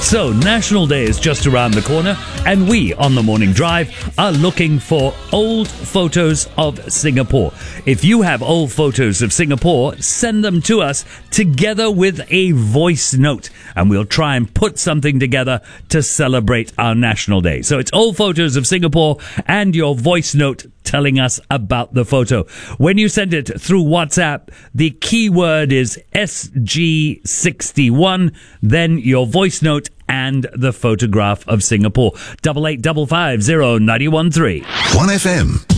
So, National Day is just around the corner, and we on the Morning Drive are looking for old photos of Singapore. If you have old photos of Singapore, send them to us together with a voice note, and we'll try and put something together to celebrate our National Day. So it's old photos of Singapore and your voice note telling us about the photo. When you send it through WhatsApp, the keyword is SG61, then your voice note and the photograph of Singapore. 8855 0913. 1FM.